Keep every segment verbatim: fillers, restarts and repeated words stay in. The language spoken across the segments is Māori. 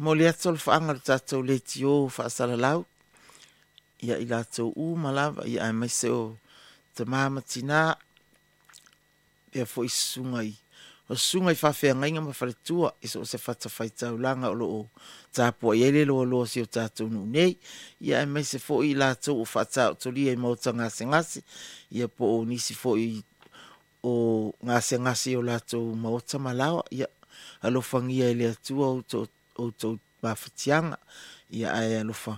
mo le atol whaanga le tātou le tio whaasalalau. Ia i lātou u malava, ia ai mai se o te māma tina, pia fo i sunga i. O sunga i whawhea ngainga ma whaletua, iso o se whata whaitau langa o loo tāpua i ele loa loa si o tātou nu nei. Ia ai mai se fo i lātou o whatau tolia i mauta ngase ngase, ia po o nisi fo i o ngase ngase o lātou mauta malawa, ia alofangia ele atua o tō o tō mawhatianga, ia ai alofa.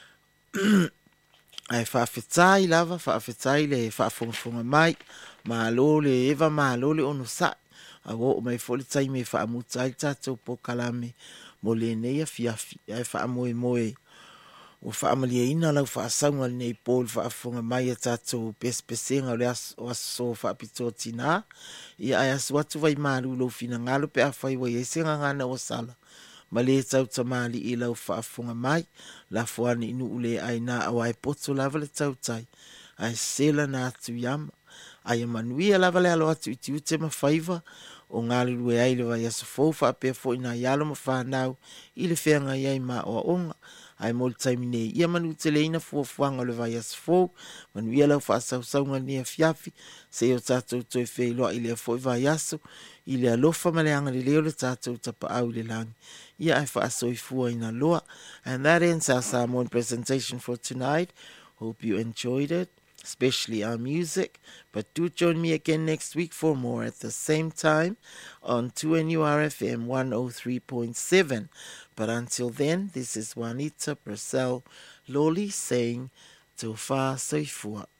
Ai whaafetai lava, whaafetai le whaafongafonga mai, malo le eva malo le ono sai. A o mai foli tai me whaamutai tātou po kalame mo le neia fiafi, ai whaamoe moe. O whaamalia ina lau whaasaunga nei pōl whaafonga mai a tātou pespesenga o le aso aso whaapito tina. Ia ai asu atu vai maru lo fina ngalo pe a whai wai esenga ngana o sala. Ma le tau tamali i lau whaafonga mai, la fuani inu ule ai na awai poto lava le tau tai, ai sela na atu yama, ai manuia lava le alo atu iti ute ma whaiva, o ngāli rue ai le vai aso fau whaapea fo ina yalo ma whanau, i le whenga iai ma oa onga, ai mol taimine ia manu te leina fuafuanga le vai aso fau, manuia lau whaasau saunga nia fiafi, se o tātou toi wheiloa i le fo i vai aso, i le alofa ma le anga le leo le tātou tapa au le langi. Ia ai whaasoifua ina loa. And that ends our Samoan presentation for tonight. Hope you enjoyed it, especially our music. But do join me again next week for more at the same time on two N U R F M one oh three point seven. But until then, this is Juanita Purcell Loli saying, Te wha soifua.